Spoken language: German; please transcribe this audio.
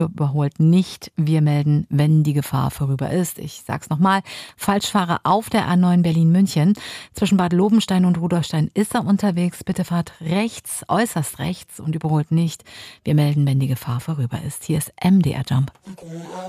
überholt nicht. Wir melden, wenn die Gefahr vorüber ist. Ich sag's nochmal. Falschfahrer auf der A9 Berlin-München. Zwischen Bad Lobenstein und Rudolstein ist er unterwegs. Bitte fahrt rechts, äußerst rechts und überholt nicht. Wir melden, wenn die Gefahr vorüber ist. Hier ist MDR Jump.